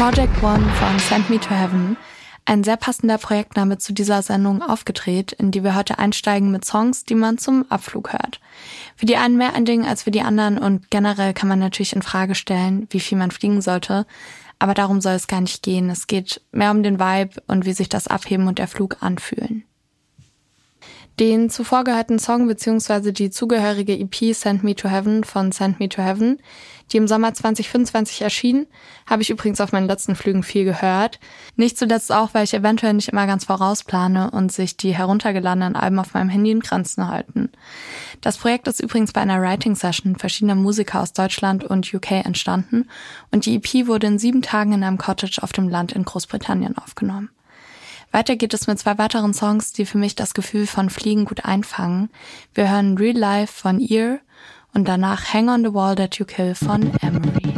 Project One von Send Me to Heaven, ein sehr passender Projektname zu dieser Sendung aufgedreht, in die wir heute einsteigen mit Songs, die man zum Abflug hört. Für die einen mehr ein Ding als für die anderen und generell kann man natürlich in Frage stellen, wie viel man fliegen sollte, aber darum soll es gar nicht gehen. Es geht mehr um den Vibe und wie sich das Abheben und der Flug anfühlen. Den zuvor gehörten Song bzw. die zugehörige EP Send Me to Heaven von Send Me to Heaven, die im Sommer 2025 erschien, habe ich übrigens auf meinen letzten Flügen viel gehört. Nicht zuletzt auch, weil ich eventuell nicht immer ganz vorausplane und sich die heruntergeladenen Alben auf meinem Handy in Grenzen halten. Das Projekt ist übrigens bei einer Writing-Session verschiedener Musiker aus Deutschland und UK entstanden und die EP wurde in 7 Tagen in einem Cottage auf dem Land in Großbritannien aufgenommen. Weiter geht es mit 2 weiteren Songs, die für mich das Gefühl von Fliegen gut einfangen. Wir hören Real Life von Ear und danach Hang on the Wall That You Kill von Emery.